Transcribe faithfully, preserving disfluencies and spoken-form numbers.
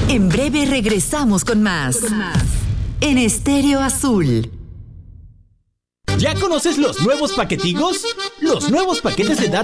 En breve regresamos con más. Con más. En Estéreo Azul. ¿Ya conoces los nuevos paquetigos? Los nuevos paquetes de datos